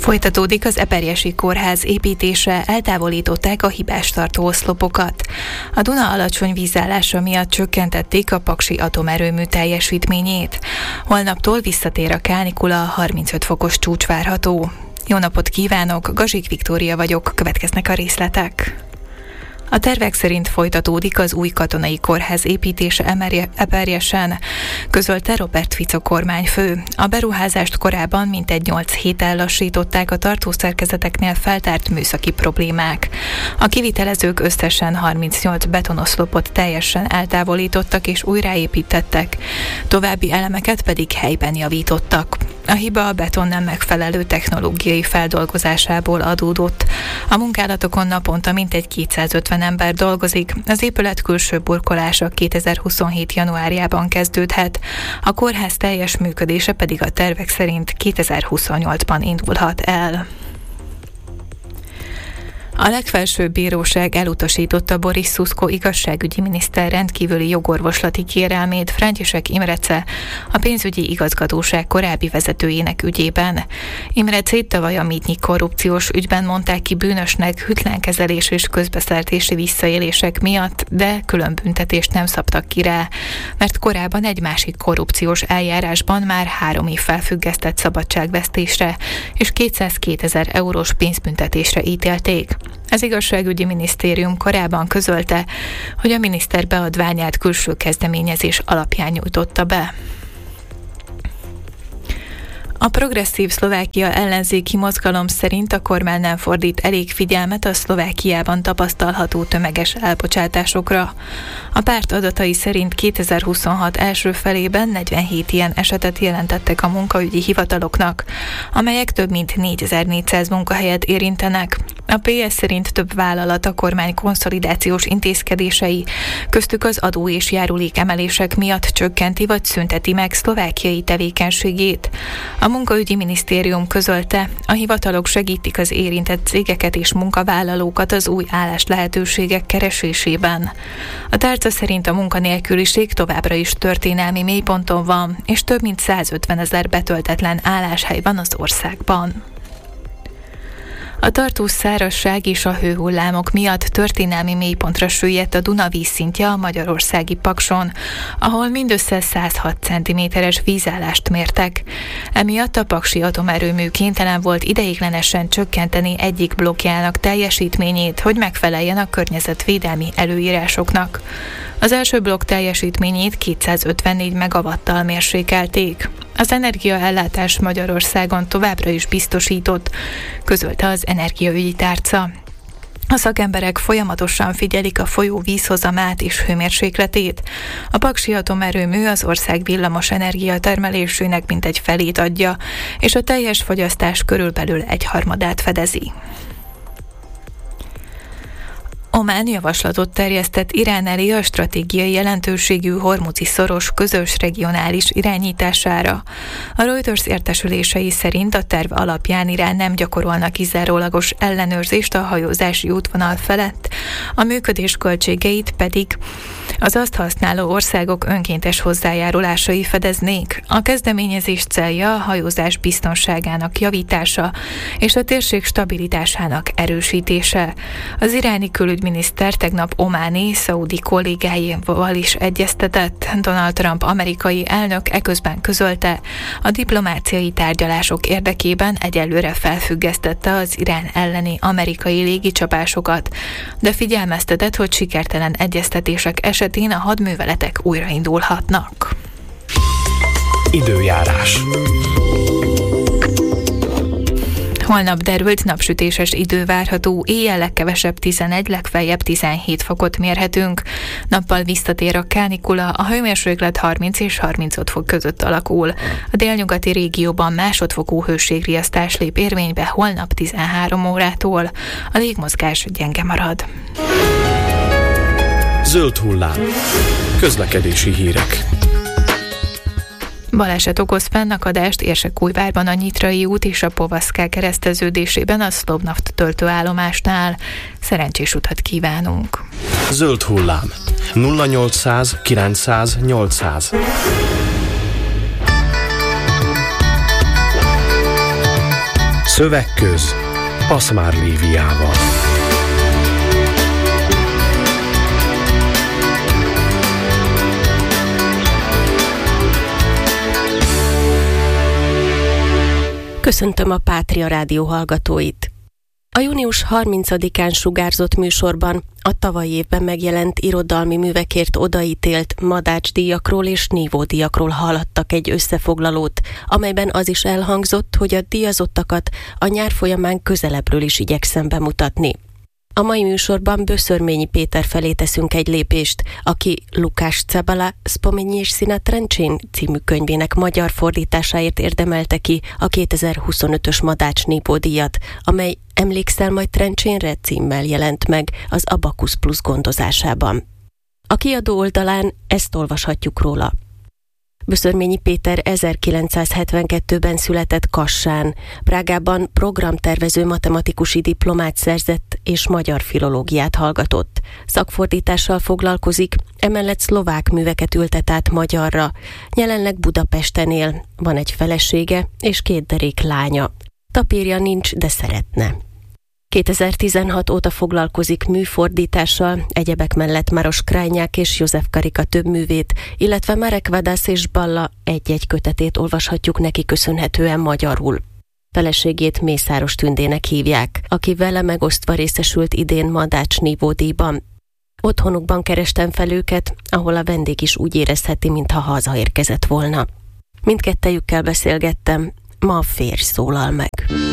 Folytatódik az Eperjesi Kórház építése, eltávolították a hibástartó oszlopokat. A Duna alacsony vízállása miatt csökkentették a paksi atomerőmű teljesítményét. Holnaptól visszatér a kánikula, 35 fokos csúcs várható. Jó napot kívánok, Gazsik Viktória vagyok, következnek a részletek. A tervek szerint folytatódik az új katonai kórház építése Eperjesen, közölte Robert Fico kormányfő. A beruházást korábban mintegy 8 héttel lassították a tartószerkezeteknél feltárt műszaki problémák. A kivitelezők összesen 38 betonoszlopot teljesen eltávolítottak és újraépítettek, további elemeket pedig helyben javítottak. A hiba a beton nem megfelelő technológiai feldolgozásából adódott. A munkálatokon naponta mintegy 250 ember dolgozik, az épület külső burkolása 2027. januárjában kezdődhet, a kórház teljes működése pedig a tervek szerint 2028-ban indulhat el. A legfelsőbb bíróság elutasította Boris Szuszko igazságügyi miniszter rendkívüli jogorvoslati kérelmét František Imrece, a pénzügyi igazgatóság korábbi vezetőjének ügyében. Imrecét tavaly a Mítnyi korrupciós ügyben mondták ki bűnösnek hűtlenkezelés és közbeszerzési visszaélések miatt, de külön büntetést nem szabtak ki rá, mert korábban egy másik korrupciós eljárásban már 3 év felfüggesztett szabadságvesztésre és 202 000 eurós pénzbüntetésre ítélték. Az igazságügyi minisztérium korábban közölte, hogy a miniszter beadványát külső kezdeményezés alapján nyújtotta be. A Progresszív Szlovákia ellenzéki mozgalom szerint a kormány nem fordít elég figyelmet a Szlovákiában tapasztalható tömeges elbocsátásokra. A párt adatai szerint 2026 első felében 47 ilyen esetet jelentettek a munkaügyi hivataloknak, amelyek több mint 4400 munkahelyet érintenek. A PS szerint több vállalat a kormány konszolidációs intézkedései, köztük az adó és járulék emelések miatt csökkenti vagy szünteti meg szlovákiai tevékenységét. A munkaügyi minisztérium közölte, a hivatalok segítik az érintett cégeket és munkavállalókat az új álláslehetőségek keresésében. A tárca szerint a munkanélküliség továbbra is történelmi mélyponton van, és több mint 150 000 betöltetlen álláshely van az országban. A tartós szárazság és a hőhullámok miatt történelmi mélypontra süllyedt a Duna vízszintje a magyarországi Pakson, ahol mindössze 106 cm-es vízállást mértek. Emiatt a paksi atomerőmű kénytelen volt ideiglenesen csökkenteni egyik blokkjának teljesítményét, hogy megfeleljen a környezetvédelmi előírásoknak. Az első blokk teljesítményét 254 megawattal mérsékelték. Az energiaellátás Magyarországon továbbra is biztosított, közölte az energiaügyi tárca. A szakemberek folyamatosan figyelik a folyó vízhozamát és hőmérsékletét. A paksi atomerőmű az ország villamos energia termelésének mintegy felét adja, és a teljes fogyasztás körülbelül 1/3 fedezi. Omán javaslatot terjesztett Irán elé a stratégiai jelentőségű hormuzi szoros közös regionális irányítására. A Reuters értesülései szerint a terv alapján Irán nem gyakorolna kizárólagos ellenőrzést a hajózási útvonal felett, a működés költségeit pedig az azt használó országok önkéntes hozzájárulásai fedeznék. A kezdeményezés célja a hajózás biztonságának javítása és a térség stabilitásának erősítése. Az iráni külügyminiszter tegnap ománi, szaudi kollégáival is egyeztetett. Donald Trump amerikai elnök eközben közölte, a diplomáciai tárgyalások érdekében egyelőre felfüggesztette az Irán elleni amerikai légicsapásokat, de figyelmeztetett, hogy sikertelen egyeztetések esetén a hadműveletek újraindulhatnak. Időjárás. Holnap derült, napsütéses idő várható, éjjel legkevesebb 11, legfeljebb 17 fokot mérhetünk. Nappal visszatér a kánikula, a hőmérséklet 30 és 35 fok között alakul. A délnyugati régióban másodfokú hőségriasztás lép érvénybe holnap 13 órától. A légmozgás gyenge marad. Zöld hullám. Közlekedési hírek. Baleset okoz fennakadást Érsekújvárban a Nyitrai út és a Povaszká kereszteződésében a Szlovnaft töltőállomásnál. Szerencsés utat kívánunk! Zöld hullám. 0800 900 800. Szövegköz Paszmár Léviával. Köszöntöm a Pátria Rádió hallgatóit! A június 30-án sugárzott műsorban a tavalyi évben megjelent irodalmi művekért odaítélt Madács-díjakról és Nívó-díjakról hallhattak egy összefoglalót, amelyben az is elhangzott, hogy a díjazottakat a nyár folyamán közelebbről is igyekszem bemutatni. A mai műsorban Böszörményi Péter felé teszünk egy lépést, aki Lukács Cabala Spomenyirsina Trencsén című könyvének magyar fordításáért érdemelte ki a 2025-ös Madács-Nívó-díjat, amely Emlékszel majd Trencsénre címmel jelent meg az Abacus Plus gondozásában. A kiadó oldalán ezt olvashatjuk róla. Böszörményi Péter 1972-ben született Kassán. Prágában programtervező matematikusi diplomát szerzett és magyar filológiát hallgatott. Szakfordítással foglalkozik, emellett szlovák műveket ültet át magyarra. Jelenleg Budapesten él, van egy felesége és 2 derék lánya. Tapírja nincs, de szeretne. 2016 óta foglalkozik műfordítással, egyebek mellett Maros Krajnyák és József Karika több művét, illetve Marek Vadász és Balla egy-egy kötetét olvashatjuk neki köszönhetően magyarul. Feleségét Mészáros Tündének hívják, aki vele megosztva részesült idén Madács-Nívó-díjban. Otthonukban kerestem fel őket, ahol a vendég is úgy érezheti, mintha hazaérkezett volna. Mindkettejükkel beszélgettem, ma a férj szólal meg.